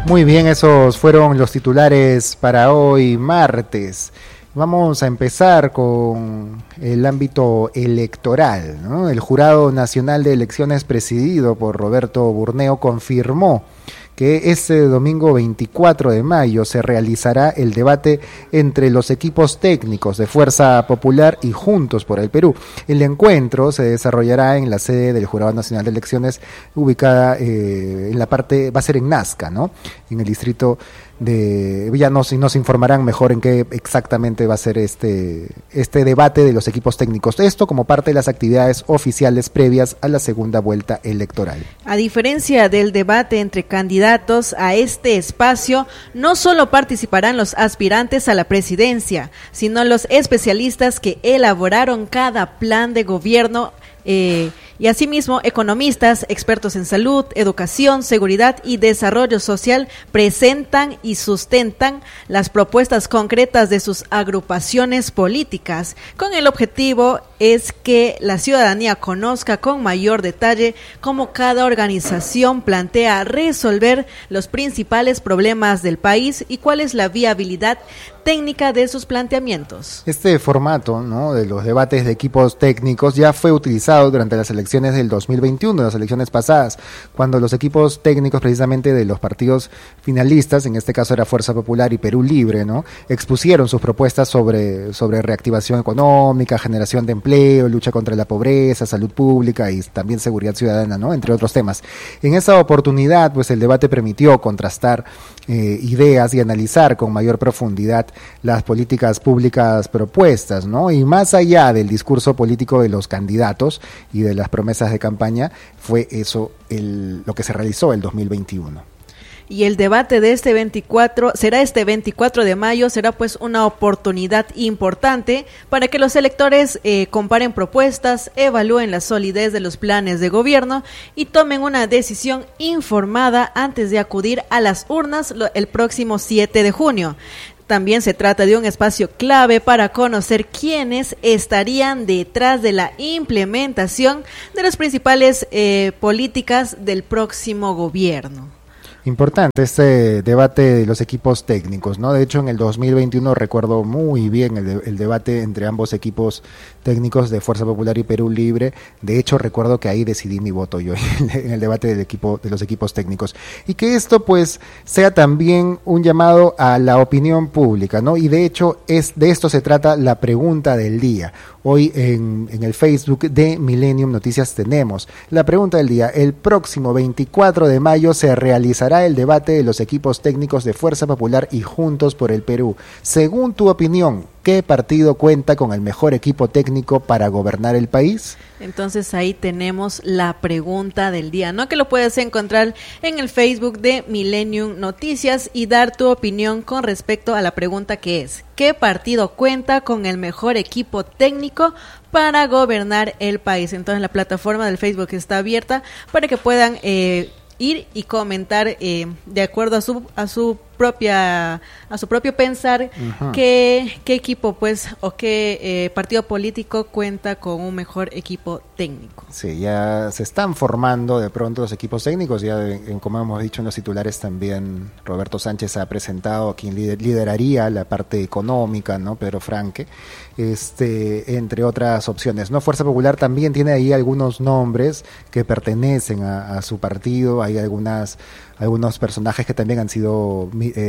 Muy bien, esos fueron los titulares para hoy martes. Vamos a empezar con el ámbito electoral, ¿no? El Jurado Nacional de Elecciones presidido por Roberto Burneo confirmó que este domingo 24 de mayo se realizará el debate entre los equipos técnicos de Fuerza Popular y Juntos por el Perú. El encuentro se desarrollará en la sede del Jurado Nacional de Elecciones, ubicada en la parte, va a ser en Nazca, ¿no? En el distrito de, ya nos informarán mejor en qué exactamente va a ser este debate de los equipos técnicos. Esto como parte de las actividades oficiales previas a la segunda vuelta electoral. A diferencia del debate entre candidatos a este espacio, no solo participarán los aspirantes a la presidencia, sino los especialistas que elaboraron cada plan de gobierno y asimismo economistas, expertos en salud, educación, seguridad y desarrollo social presentan y sustentan las propuestas concretas de sus agrupaciones políticas, con el objetivo es que la ciudadanía conozca con mayor detalle cómo cada organización plantea resolver los principales problemas del país y cuál es la viabilidad técnica de sus planteamientos. Este formato, ¿no?, de los debates de equipos técnicos ya fue utilizado durante las elecciones del 2021, las elecciones pasadas, cuando los equipos técnicos precisamente de los partidos finalistas, en este caso era Fuerza Popular y Perú Libre, ¿no?, expusieron sus propuestas sobre reactivación económica, generación de empleo, lucha contra la pobreza, salud pública y también seguridad ciudadana, ¿no?, entre otros temas. En esa oportunidad, pues el debate permitió contrastar ideas y analizar con mayor profundidad las políticas públicas propuestas, ¿no? Y más allá del discurso político de los candidatos y de las promesas de campaña, fue eso lo que se realizó el 2021. Y el debate de este 24 de mayo, será pues una oportunidad importante para que los electores comparen propuestas, evalúen la solidez de los planes de gobierno y tomen una decisión informada antes de acudir a las urnas el próximo 7 de junio. También se trata de un espacio clave para conocer quiénes estarían detrás de la implementación de las principales políticas del próximo gobierno. Importante este debate de los equipos técnicos, ¿no? De hecho, en el 2021 recuerdo muy bien el debate entre ambos equipos técnicos de Fuerza Popular y Perú Libre. De hecho, recuerdo que ahí decidí mi voto yo en el debate de los equipos técnicos. Y que esto, pues, sea también un llamado a la opinión pública, ¿no? Y de hecho, de esto se trata la pregunta del día. Hoy en el Facebook de Millennium Noticias tenemos la pregunta del día. El próximo 24 de mayo se realizará el debate de los equipos técnicos de Fuerza Popular y Juntos por el Perú. Según tu opinión, ¿qué partido cuenta con el mejor equipo técnico para gobernar el país? Entonces ahí tenemos la pregunta del día, ¿no? Que lo puedes encontrar en el Facebook de Millennium Noticias y dar tu opinión con respecto a la pregunta que es: ¿qué partido cuenta con el mejor equipo técnico para gobernar el país? Entonces la plataforma del Facebook está abierta para que puedan ir y comentar de acuerdo a su propio pensar, uh-huh, qué equipo pues o qué partido político cuenta con un mejor equipo técnico. Sí, ya se están formando de pronto los equipos técnicos, ya como hemos dicho en los titulares también Roberto Sánchez ha presentado a quien lideraría la parte económica, ¿no?, Pedro Franque, entre otras opciones, ¿no? Fuerza Popular también tiene ahí algunos nombres que pertenecen a su partido, hay algunos personajes que también han sido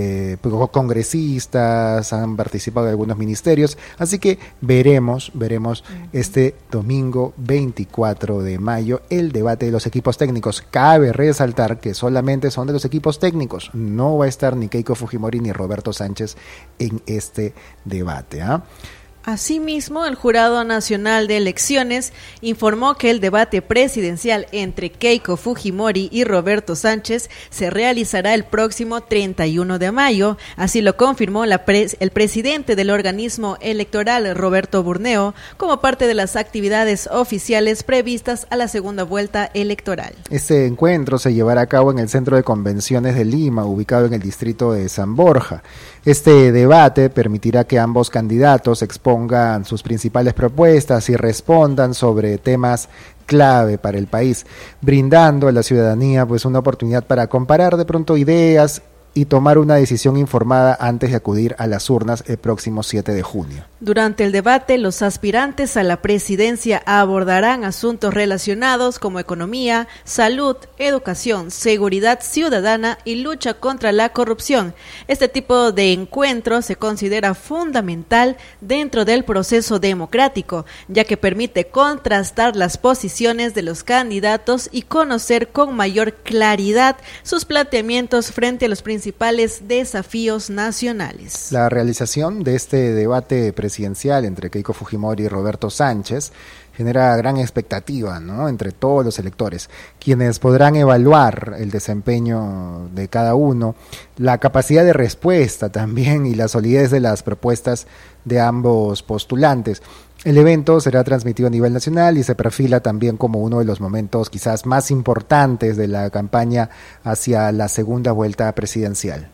congresistas, han participado de algunos ministerios, así que veremos este domingo 24 de mayo el debate de los equipos técnicos. Cabe resaltar que solamente son de los equipos técnicos, no va a estar ni Keiko Fujimori ni Roberto Sánchez en este debate, ¿ah? Asimismo, el Jurado Nacional de Elecciones informó que el debate presidencial entre Keiko Fujimori y Roberto Sánchez se realizará el próximo 31 de mayo. Así lo confirmó el presidente del organismo electoral, Roberto Burneo, como parte de las actividades oficiales previstas a la segunda vuelta electoral. Este encuentro se llevará a cabo en el Centro de Convenciones de Lima, ubicado en el distrito de San Borja. Este debate permitirá que ambos candidatos expongan sus principales propuestas y respondan sobre temas clave para el país, brindando a la ciudadanía pues una oportunidad para comparar de pronto ideas y tomar una decisión informada antes de acudir a las urnas el próximo 7 de junio. Durante el debate, los aspirantes a la presidencia abordarán asuntos relacionados como economía, salud, educación, seguridad ciudadana y lucha contra la corrupción. Este tipo de encuentro se considera fundamental dentro del proceso democrático, ya que permite contrastar las posiciones de los candidatos y conocer con mayor claridad sus planteamientos frente a los principales desafíos nacionales. La realización de este debate presidencial entre Keiko Fujimori y Roberto Sánchez genera gran expectativa, ¿no?, entre todos los electores, quienes podrán evaluar el desempeño de cada uno, la capacidad de respuesta también y la solidez de las propuestas de ambos postulantes. El evento será transmitido a nivel nacional y se perfila también como uno de los momentos quizás más importantes de la campaña hacia la segunda vuelta presidencial.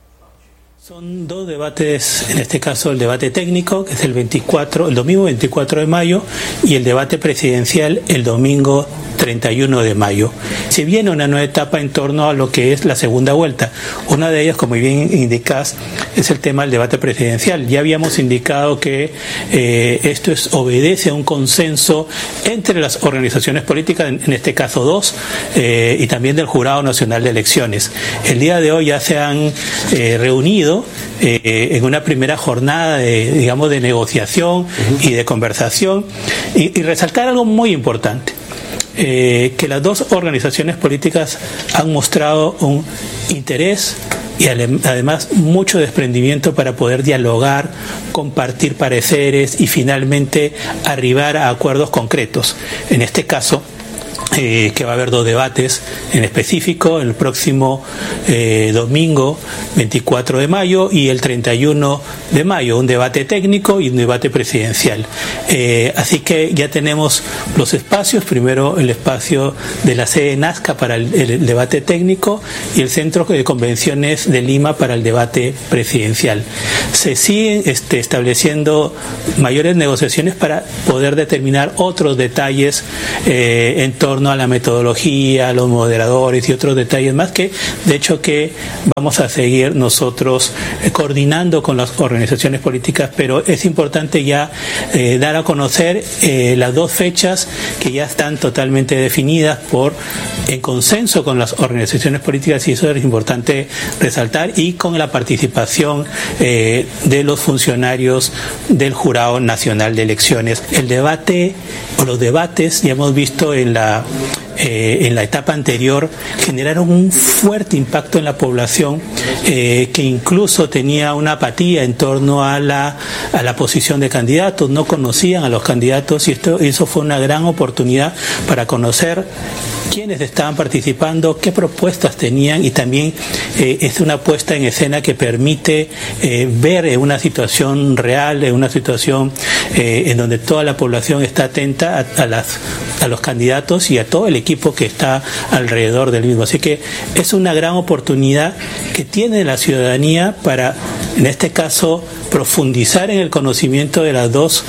Son dos debates, en este caso el debate técnico, que es el domingo 24 de mayo, y el debate presidencial el domingo 31 de mayo. Se viene una nueva etapa en torno a lo que es la segunda vuelta. Una de ellas, como bien indicás, es el tema del debate presidencial. Ya habíamos indicado que esto obedece a un consenso entre las organizaciones políticas, en este caso dos, y también del Jurado Nacional de Elecciones. El día de hoy ya se han reunido en una primera jornada de negociación y de conversación, y resaltar algo muy importante. Que las dos organizaciones políticas han mostrado un interés y además mucho desprendimiento para poder dialogar, compartir pareceres y finalmente arribar a acuerdos concretos. En este caso, que va a haber dos debates en específico, el próximo domingo 24 de mayo y el 31 de mayo, un debate técnico y un debate presidencial. Así que ya tenemos los espacios, primero el espacio de la sede Nazca para el debate técnico y el Centro de Convenciones de Lima para el debate presidencial. Se siguen estableciendo mayores negociaciones para poder determinar otros detalles en torno a la metodología, a los moderadores y otros detalles más que vamos a seguir nosotros coordinando con las organizaciones políticas, pero es importante ya dar a conocer las dos fechas que ya están totalmente definidas en consenso con las organizaciones políticas, y eso es importante resaltar, y con la participación de los funcionarios del Jurado Nacional de Elecciones. El debate o los debates, ya hemos visto en la etapa anterior, generaron un fuerte impacto en la población que incluso tenía una apatía en torno a la posición de candidatos, no conocían a los candidatos, y eso fue una gran oportunidad para conocer quiénes estaban participando, qué propuestas tenían, y también es una puesta en escena que permite ver una situación real, una situación en donde toda la población está atenta a los candidatos y a todo el equipo que está alrededor del mismo. Así que es una gran oportunidad que tiene la ciudadanía para, en este caso, profundizar en el conocimiento de las dos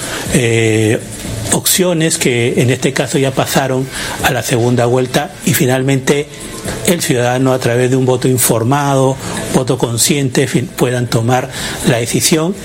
opciones que en este caso ya pasaron a la segunda vuelta, y finalmente el ciudadano, a través de un voto informado, voto consciente, puedan tomar la decisión.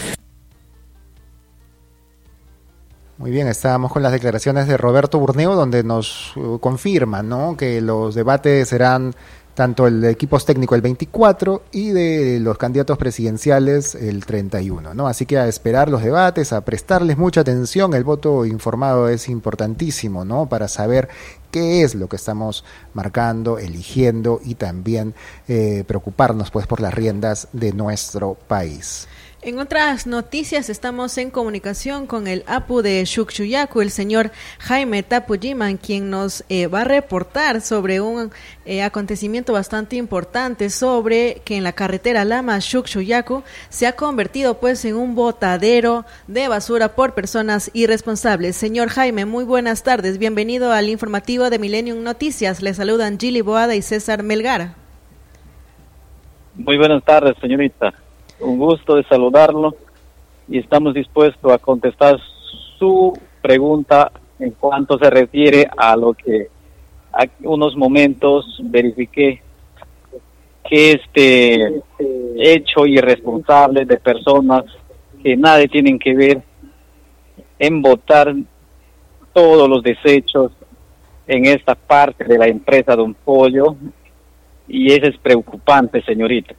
Muy bien, estábamos con las declaraciones de Roberto Burneo, donde nos confirma, ¿no?, que los debates serán tanto el de equipos técnicos el 24 y de los candidatos presidenciales el 31, ¿no? Así que a esperar los debates, a prestarles mucha atención. El voto informado es importantísimo, ¿no?, para saber qué es lo que estamos marcando, eligiendo, y también preocuparnos pues por las riendas de nuestro país. En otras noticias, estamos en comunicación con el APU de Chuquisaca, el señor Jaime Tapuyiman, quien nos va a reportar sobre un acontecimiento bastante importante, sobre que en la carretera Lama-Chuquisaca se ha convertido pues en un botadero de basura por personas irresponsables. Señor Jaime, muy buenas tardes, bienvenido al informativo de Millennium Noticias. Le saludan Gili Boada y César Melgar. Muy buenas tardes, señorita. Un gusto de saludarlo, y estamos dispuestos a contestar su pregunta en cuanto se refiere a lo que hace unos momentos verifiqué que este hecho irresponsable de personas que nada tienen que ver en botar todos los desechos en esta parte de la empresa Don Pollo, y eso es preocupante, señorita.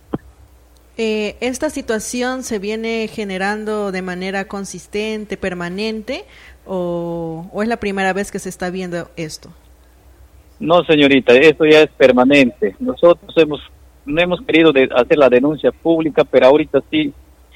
¿Esta situación se viene generando de manera consistente, permanente, o es la primera vez que se está viendo esto? No, señorita, esto ya es permanente. Nosotros no hemos querido hacer la denuncia pública, pero ahorita sí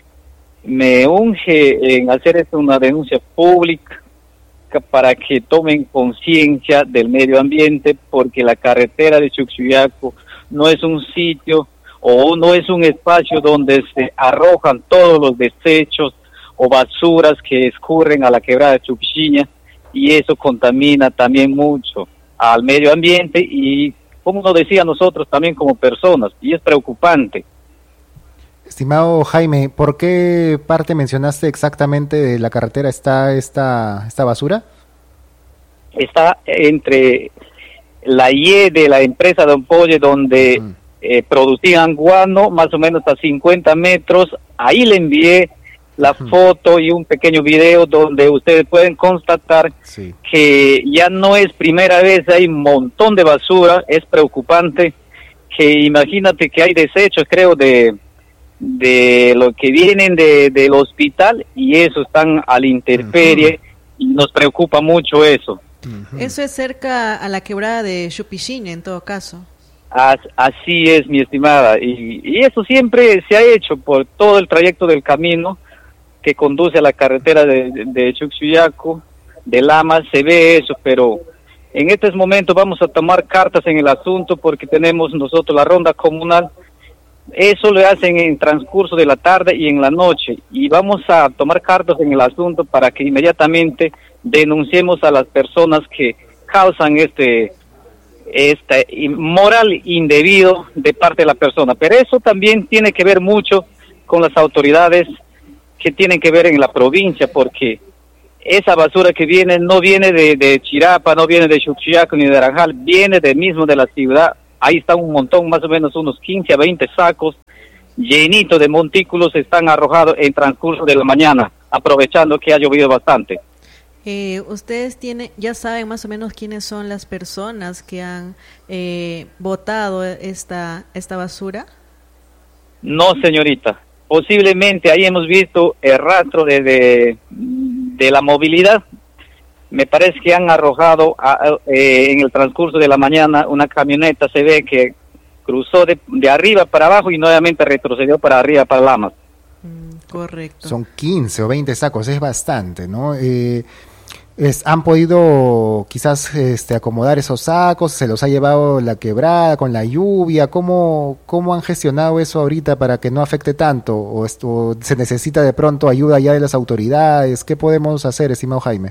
me urge en hacer esto una denuncia pública para que tomen conciencia del medio ambiente, porque la carretera de Chuquillaco no es un sitio o no es un espacio donde se arrojan todos los desechos o basuras que escurren a la quebrada de Chuquiña, y eso contamina también mucho al medio ambiente y, como nos decía, nosotros también como personas, y es preocupante. Estimado Jaime, ¿por qué parte mencionaste exactamente de la carretera está esta basura? Está entre la Y de la empresa Don Pollo, donde producían guano, más o menos a 50 metros. Ahí le envié la foto y un pequeño video donde ustedes pueden constatar que ya no es primera vez, hay un montón de basura. Es preocupante que imagínate que hay desechos, creo, de lo que vienen del hospital, y eso están a la intemperie, y nos preocupa mucho eso. Eso es cerca a la quebrada de Chupichín, en todo caso. Así es, mi estimada, y eso siempre se ha hecho por todo el trayecto del camino que conduce a la carretera de Chuquillaco, de Lamas, se ve eso, pero en estos momentos vamos a tomar cartas en el asunto, porque tenemos nosotros la ronda comunal. Eso lo hacen en transcurso de la tarde y en la noche, y vamos a tomar cartas en el asunto para que inmediatamente denunciemos a las personas que causan este moral indebido de parte de la persona. Pero eso también tiene que ver mucho con las autoridades que tienen que ver en la provincia, porque esa basura que viene no viene de Chirapa, no viene de Chuquillaco ni de Naranjal, viene mismo de la ciudad. Ahí está un montón, más o menos unos 15 a 20 sacos llenitos de montículos, están arrojados en transcurso de la mañana, aprovechando que ha llovido bastante. ¿Ustedes ya saben más o menos quiénes son las personas que han botado esta basura? No, señorita. Posiblemente ahí hemos visto el rastro de la movilidad. Me parece que han arrojado en el transcurso de la mañana una camioneta, se ve que cruzó de arriba para abajo y nuevamente retrocedió para arriba, para Lamas. Correcto. Son 15 o 20 sacos, es bastante, ¿no? ¿Han podido quizás acomodar esos sacos? ¿Se los ha llevado la quebrada con la lluvia? ¿Cómo han gestionado eso ahorita para que no afecte tanto? ¿O se necesita de pronto ayuda ya de las autoridades? ¿Qué podemos hacer, estimado Jaime?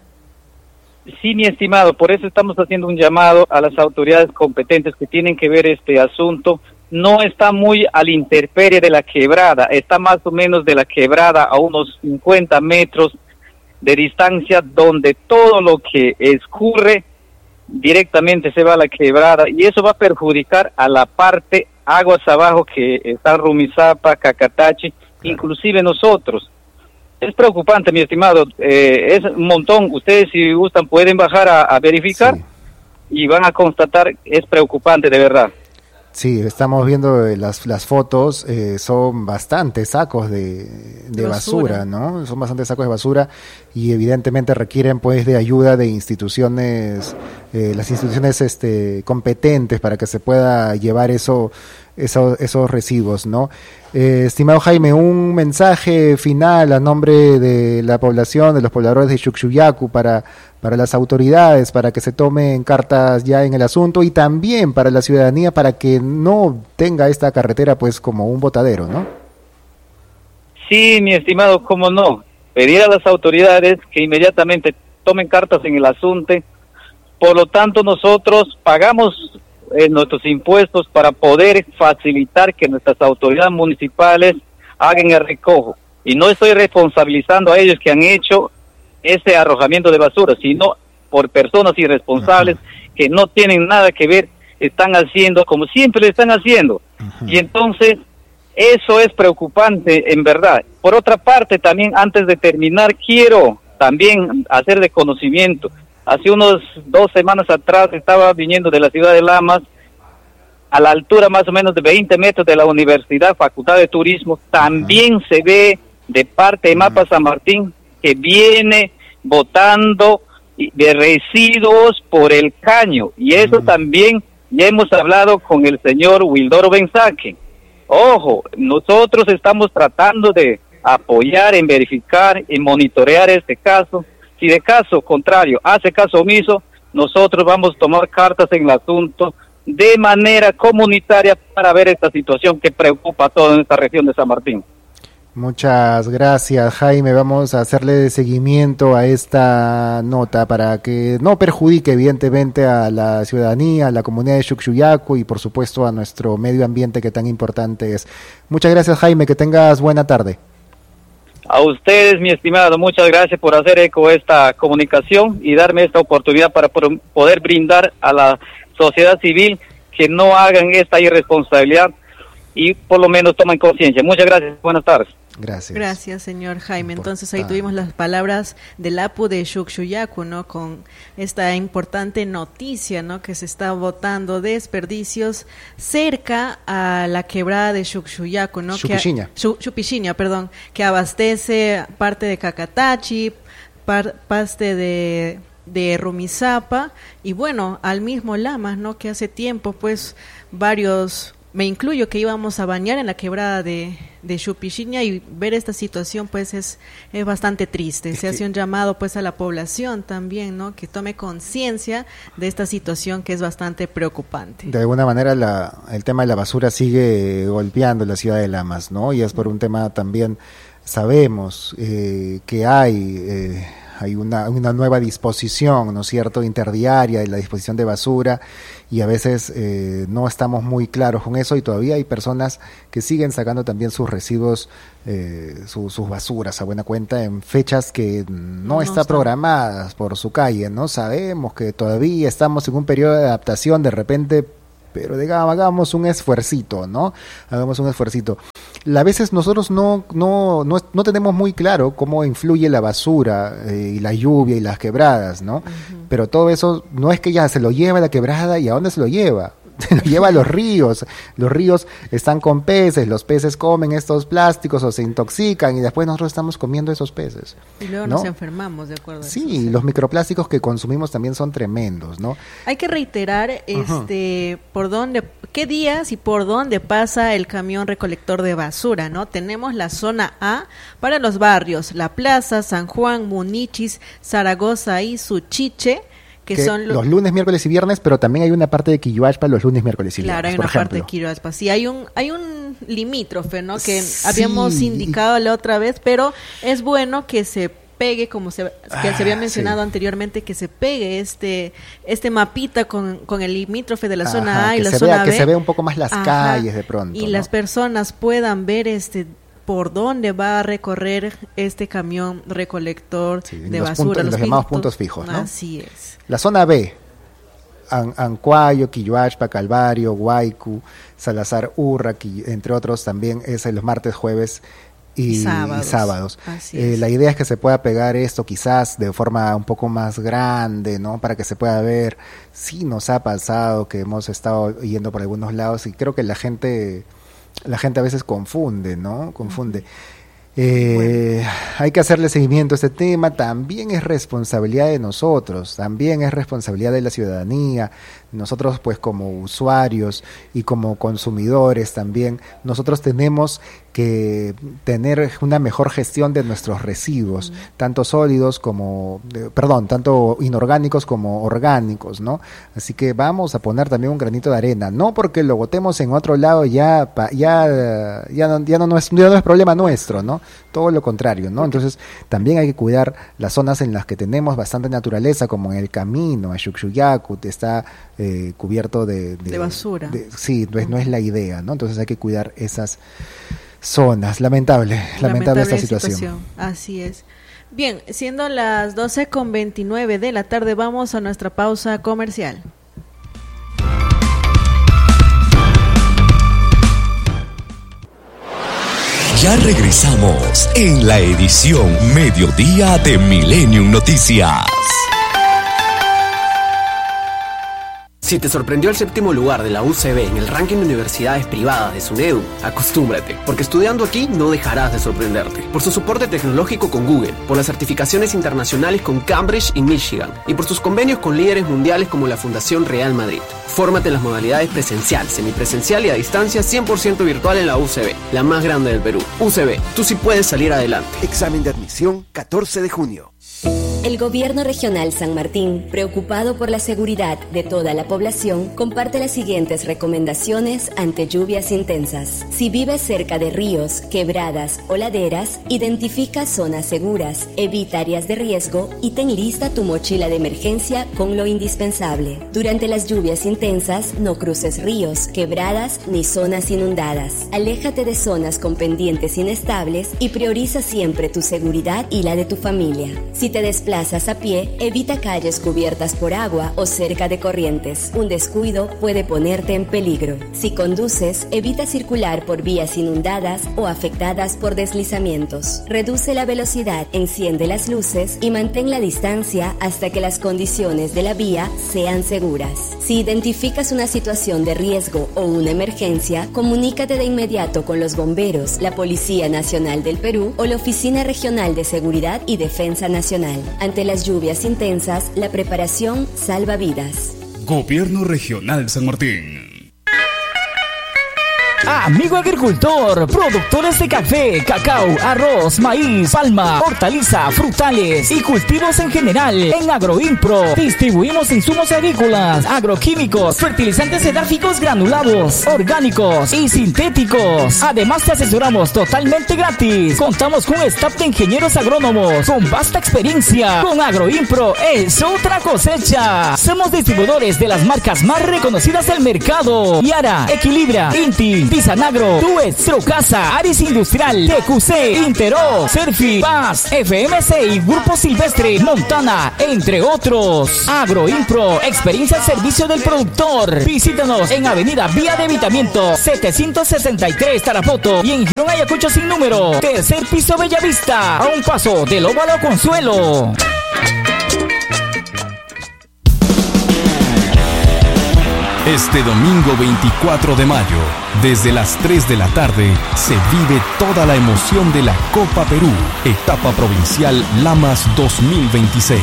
Sí, mi estimado, por eso estamos haciendo un llamado a las autoridades competentes que tienen que ver este asunto. No está muy a la intemperie de la quebrada, está más o menos de la quebrada a unos 50 metros de distancia, donde todo lo que escurre directamente se va a la quebrada, y eso va a perjudicar a la parte aguas abajo que está Rumizapa, Cacatachi, inclusive nosotros. Es preocupante, mi estimado, es un montón. Ustedes, si gustan, pueden bajar a verificar, y van a constatar, es preocupante de verdad. Sí, estamos viendo las fotos, son bastantes sacos de basura, ¿no? Son bastantes sacos de basura, y evidentemente requieren pues de ayuda de instituciones, las instituciones competentes para que se pueda llevar esos residuos, ¿no? Estimado Jaime, un mensaje final a nombre de la población, de los pobladores de Chuquillaco para las autoridades, para que se tomen cartas ya en el asunto, y también para la ciudadanía, para que no tenga esta carretera pues como un botadero, ¿no? Sí, mi estimado, cómo no. Pedir a las autoridades que inmediatamente tomen cartas en el asunto. Por lo tanto, nosotros pagamos nuestros impuestos para poder facilitar que nuestras autoridades municipales hagan el recojo. Y no estoy responsabilizando a ellos que han hecho ese arrojamiento de basura, sino por personas irresponsables que no tienen nada que ver, están haciendo como siempre lo están haciendo. Y entonces, eso es preocupante, en verdad. Por otra parte, también, antes de terminar, quiero también hacer de conocimiento. Hace unos 2 semanas atrás estaba viniendo de la ciudad de Lamas, a la altura más o menos de 20 metros de la Universidad, Facultad de Turismo, también se ve de parte de Mapa San Martín que viene botando de residuos por el caño, y eso también ya hemos hablado con el señor Wildoro Benzaque. Ojo, nosotros estamos tratando de apoyar, en verificar, en monitorear este caso. Si de caso contrario hace caso omiso, nosotros vamos a tomar cartas en el asunto de manera comunitaria para ver esta situación que preocupa a toda esta región de San Martín. Muchas gracias, Jaime. Vamos a hacerle seguimiento a esta nota para que no perjudique evidentemente a la ciudadanía, a la comunidad de Chuquichuyacu y por supuesto a nuestro medio ambiente que tan importante es. Muchas gracias, Jaime, que tengas buena tarde. A ustedes, mi estimado, muchas gracias por hacer eco esta comunicación y darme esta oportunidad para poder brindar a la sociedad civil que no hagan esta irresponsabilidad y por lo menos tomen conciencia. Muchas gracias, buenas tardes. Gracias. Gracias, señor Jaime. Entonces ahí tuvimos las palabras del APU de Chuquichuyacu, ¿no? Con esta importante noticia, ¿no? Que se está botando desperdicios cerca a la quebrada de Chuquichuyacu, ¿no? Chupichiña, perdón, que abastece parte de Cacatachi, parte de Rumisapa y bueno, al mismo Lamas, ¿no? Que hace tiempo, pues, me incluyo, que íbamos a bañar en la quebrada de Chupichiña y ver esta situación pues es bastante triste. Se hace un llamado pues a la población también, ¿no? Que tome conciencia de esta situación que es bastante preocupante. De alguna manera el tema de la basura sigue golpeando la ciudad de Lamas, ¿no? Y es por un tema también, sabemos que hay una nueva disposición, ¿no es cierto?, interdiaria de la disposición de basura y a veces no estamos muy claros con eso y todavía hay personas que siguen sacando también sus residuos, sus basuras a buena cuenta en fechas que no están programadas por su calle, ¿no? Sabemos que todavía estamos en un periodo de adaptación de repente, pero digamos, hagamos un esfuercito, ¿no? Hagamos un esfuercito. A veces nosotros no tenemos muy claro cómo influye la basura y la lluvia y las quebradas, ¿no? Uh-huh. Pero todo eso no es que ya se lo lleva a la quebrada y ¿a dónde se lo lleva? Se lo lleva a los ríos están con peces, los peces comen estos plásticos o se intoxican y después nosotros estamos comiendo esos peces. Y luego nos enfermamos, de acuerdo. Sí, los microplásticos que consumimos también son tremendos, ¿no? Hay que reiterar qué días y por dónde pasa el camión recolector de basura, ¿no? Tenemos la zona A para los barrios La Plaza, San Juan, Munichis, Zaragoza y Suchiche, que son los lunes, miércoles y viernes, pero también hay una parte de Quilloashpa los lunes, miércoles y viernes. Claro, hay una parte de Quilloashpa. Sí, hay un limítrofe, ¿no? Que habíamos indicado la otra vez, pero es bueno que se pegue, como se había mencionado anteriormente, que se pegue este mapita con el limítrofe de la zona A y la zona B. Que se vea un poco más las calles de pronto. Y las personas puedan ver por dónde va a recorrer este camión recolector de basura. Los llamados puntos fijos, ¿no? Así es. La zona B, Ancuayo, Quilloashpa, Calvario, Guaycu, Salazar Urra, entre otros, también es los martes, jueves y sábados. La idea es que se pueda pegar esto quizás de forma un poco más grande, ¿no? Para que se pueda ver. Sí nos ha pasado que hemos estado yendo por algunos lados y creo que la gente a veces confunde, ¿no? Hay que hacerle seguimiento a este tema. También es responsabilidad de nosotros, también es responsabilidad de la ciudadanía. Nosotros pues como usuarios y como consumidores también, nosotros tenemos que tener una mejor gestión de nuestros residuos, tanto sólidos tanto inorgánicos como orgánicos, ¿no? Así que vamos a poner también un granito de arena, no porque lo botemos en otro lado ya no es problema nuestro, ¿no? Todo lo contrario, ¿no? Entonces también hay que cuidar las zonas en las que tenemos bastante naturaleza, como en el camino a Chuquichuyacu está cubierto de basura. No es la idea, ¿no? Entonces hay que cuidar esas zonas. Lamentable esta situación. Así es. Bien, siendo las 12:29 de la tarde, vamos a nuestra pausa comercial. Ya regresamos en la edición Mediodía de Millennium Noticias. Si te sorprendió el 7º lugar de la UCB en el ranking de universidades privadas de SUNEDU, acostúmbrate, porque estudiando aquí no dejarás de sorprenderte. Por su soporte tecnológico con Google, por las certificaciones internacionales con Cambridge y Michigan, y por sus convenios con líderes mundiales como la Fundación Real Madrid. Fórmate en las modalidades presencial, semipresencial y a distancia 100% virtual en la UCB, la más grande del Perú. UCB, tú sí puedes salir adelante. Examen de admisión 14 de junio. El Gobierno Regional San Martín, preocupado por la seguridad de toda la población, comparte las siguientes recomendaciones ante lluvias intensas. Si vives cerca de ríos, quebradas o laderas, identifica zonas seguras, evita áreas de riesgo y ten lista tu mochila de emergencia con lo indispensable. Durante las lluvias intensas, no cruces ríos, quebradas ni zonas inundadas. Aléjate de zonas con pendientes inestables y prioriza siempre tu seguridad y la de tu familia. Si te desplazas a pie, evita calles cubiertas por agua o cerca de corrientes. Un descuido puede ponerte en peligro. Si conduces, evita circular por vías inundadas o afectadas por deslizamientos. Reduce la velocidad, enciende las luces y mantén la distancia hasta que las condiciones de la vía sean seguras. Si identificas una situación de riesgo o una emergencia, comunícate de inmediato con los bomberos, la Policía Nacional del Perú o la Oficina Regional de Seguridad y Defensa Nacional. Ante las lluvias intensas, la preparación salva vidas. Gobierno Regional San Martín. Amigo agricultor, productores de café, cacao, arroz, maíz, palma, hortaliza, frutales y cultivos en general. En Agroimpro distribuimos insumos agrícolas, agroquímicos, fertilizantes edáficos granulados, orgánicos y sintéticos. Además te asesoramos totalmente gratis. Contamos con un staff de ingenieros agrónomos con vasta experiencia. Con Agroimpro es otra cosecha. Somos distribuidores de las marcas más reconocidas del mercado: Yara, Equilibra, Inti, Tisanagro, Tues, Trocasa, Aris Industrial, TQC, Intero, Serfi, Paz, FMC y Grupo Silvestre, Montana, entre otros. Agroimpro, experiencia al servicio del productor. Visítanos en Avenida Vía de Evitamiento 763 Tarapoto y en Girón Ayacucho sin número, tercer piso Bellavista, a un paso del Óvalo Consuelo. Este domingo 24 de mayo, desde las 3 de la tarde, se vive toda la emoción de la Copa Perú, etapa provincial Lamas 2026.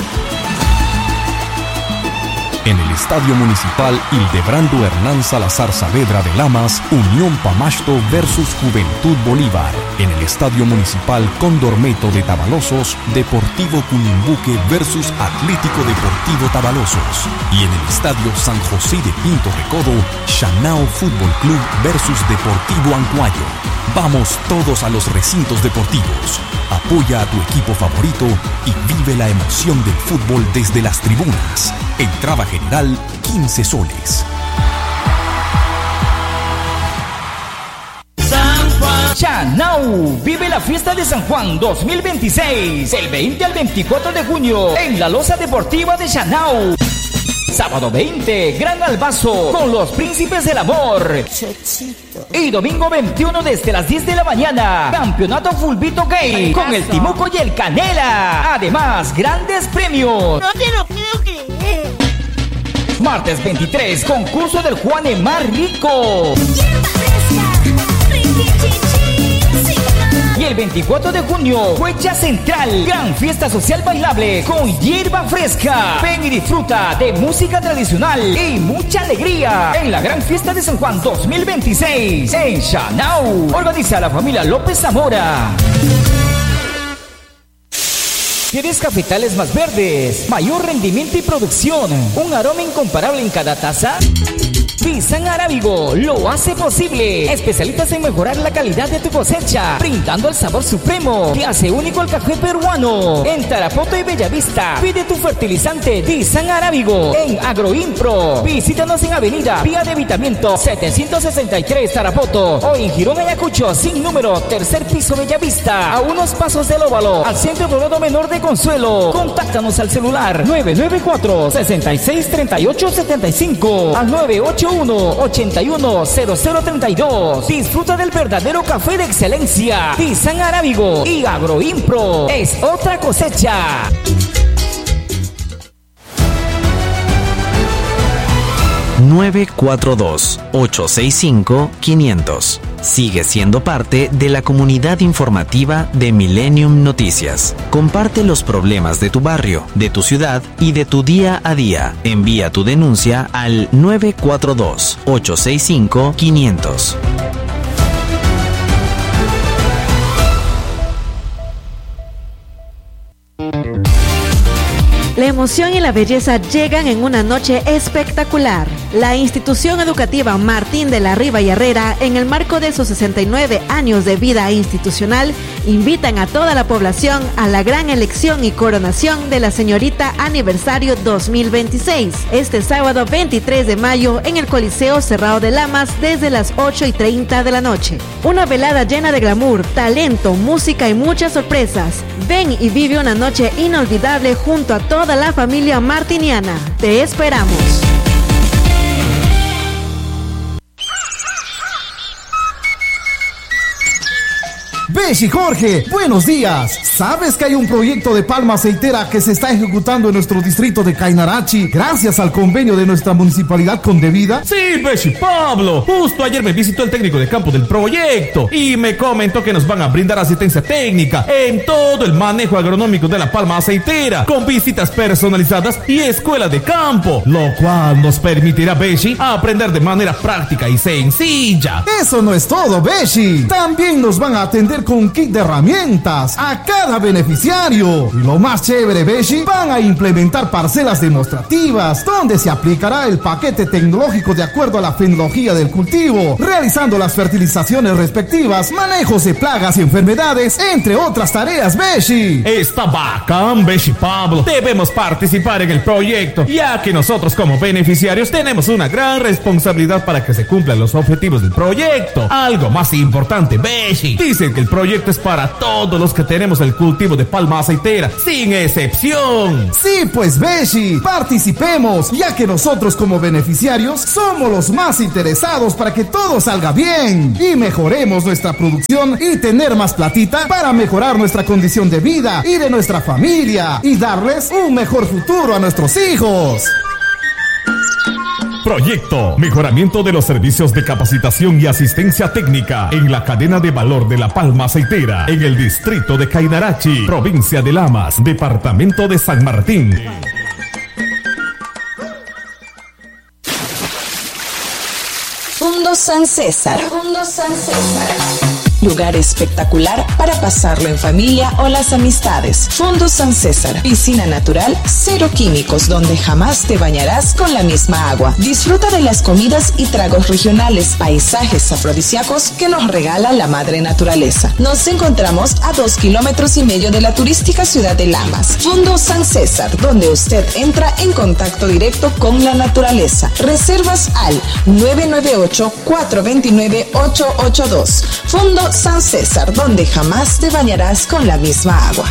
En el Estadio Municipal Hildebrando Hernán Salazar Saavedra de Lamas, Unión Pamasto versus Juventud Bolívar. En el Estadio Municipal Condormeto de Tabalosos, Deportivo Cunimbuque versus Atlético Deportivo Tabalosos. Y en el Estadio San José de Pinto Recodo, Shanao Fútbol Club versus Deportivo Ancuayo. Vamos todos a los recintos deportivos. Apoya a tu equipo favorito y vive la emoción del fútbol desde las tribunas. Entrada general 15 soles. Shanao vive la fiesta de San Juan 2026 del 20 al 24 de junio en la Loza Deportiva de Shanao. Sábado 20, Gran Albazo con los Príncipes del Amor. Y domingo 21 desde las 10 de la mañana, Campeonato Fulbito Gay con el Timuco y el Canela. Además, grandes premios. No te lo puedo creer. Martes 23, concurso del Juane más rico. Y el 24 de junio, Huecha Central, gran fiesta social bailable con hierba fresca. Ven y disfruta de música tradicional y mucha alegría en la gran fiesta de San Juan 2026 en Shanao. Organiza la familia López Zamora. ¿Quieres cafetales más verdes, mayor rendimiento y producción, un aroma incomparable en cada taza? Pisan Arábigo lo hace posible. Especialistas en mejorar la calidad de tu cosecha, brindando el sabor supremo que hace único el café peruano. En Tarapoto y Bellavista, pide tu fertilizante Pisan Arábigo en Agroimpro. Visítanos en Avenida Vía de Evitamiento 763 Tarapoto o en Girón Ayacucho sin número, tercer piso Bellavista, a unos pasos del Óvalo, al Centro Poblado Menor de Consuelo. Contáctanos al celular 994-663875 al 981 81-0032. Disfruta del verdadero café de excelencia. Tizán Arábigo y Agroimpro. Es otra cosecha. ...942-865-500... Sigue siendo parte de la comunidad informativa de Millennium Noticias. Comparte los problemas de tu barrio, de tu ciudad y de tu día a día. Envía tu denuncia al 942-865-500. La emoción y la belleza llegan en una noche espectacular. La institución educativa Martín de la Riva y Herrera, en el marco de sus 69 años de vida institucional, invitan a toda la población a la gran elección y coronación de la señorita aniversario 2026, este sábado 23 de mayo en el Coliseo Cerrado de Lamas desde las 8:30 de la noche. Una velada llena de glamour, talento, música y muchas sorpresas. Ven y vive una noche inolvidable junto a toda la familia martiniana. Te esperamos. Beshi Jorge, buenos días. ¿Sabes que hay un proyecto de palma aceitera que se está ejecutando en nuestro distrito de Cainarachi gracias al convenio de nuestra municipalidad con Devida? Sí, Beshi Pablo. Justo ayer me visitó el técnico de campo del proyecto y me comentó que nos van a brindar asistencia técnica en todo el manejo agronómico de la palma aceitera, con visitas personalizadas y escuela de campo, lo cual nos permitirá, Beshi, aprender de manera práctica y sencilla. Eso no es todo, Beshi. También nos van a atender con un kit de herramientas a cada beneficiario. Y lo más chévere, Beshi, van a implementar parcelas demostrativas donde se aplicará el paquete tecnológico de acuerdo a la fenología del cultivo, realizando las fertilizaciones respectivas, manejos de plagas y enfermedades, entre otras tareas, Beshi. Está bacán, Beshi Pablo. Debemos participar en el proyecto, ya que nosotros como beneficiarios tenemos una gran responsabilidad para que se cumplan los objetivos del proyecto. Algo más importante, Beshi, dicen que el proyecto es para todos los que tenemos el cultivo de palma aceitera, sin excepción. Sí, pues, Beshi, participemos, ya que nosotros como beneficiarios somos los más interesados para que todo salga bien y mejoremos nuestra producción y tener más platita para mejorar nuestra condición de vida y de nuestra familia y darles un mejor futuro a nuestros hijos. Proyecto: mejoramiento de los servicios de capacitación y asistencia técnica en la cadena de valor de la palma aceitera en el distrito de Cainarachi, provincia de Lamas, departamento de San Martín. Fundo San César. Fundo San César. Lugar espectacular para pasarlo en familia o las amistades. Fundo San César. Piscina natural, cero químicos, donde jamás te bañarás con la misma agua. Disfruta de las comidas y tragos regionales, paisajes afrodisíacos que nos regala la madre naturaleza. Nos encontramos a 2,5 kilómetros de la turística ciudad de Lamas. Fundo San César, donde usted entra en contacto directo con la naturaleza. Reservas al 998-429-882. Fundo San César, donde jamás te bañarás con la misma agua.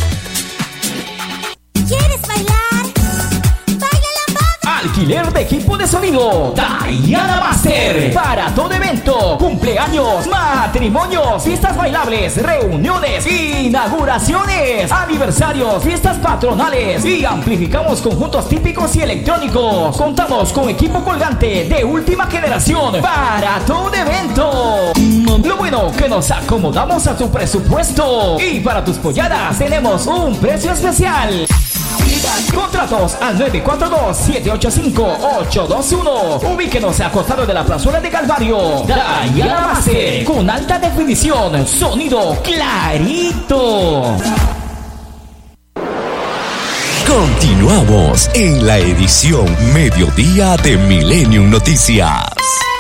¿Quieres bailar? ¡Baila la moda! Alquiler de equipo de sonido Diana Master. Para todo evento, cumpleaños, matrimonios, fiestas bailables, reuniones, inauguraciones, aniversarios, fiestas patronales y amplificamos conjuntos típicos y electrónicos. Contamos con equipo colgante de última generación para todo evento. Lo bueno que nos acomodamos a tu presupuesto y para tus polladas tenemos un precio especial. Contratos al 942-785-821. Ubíquenos a costado de la plazuela de Calvario. Diana Master, con alta definición, sonido clarito. Continuamos en la edición Mediodía de Millennium Noticias.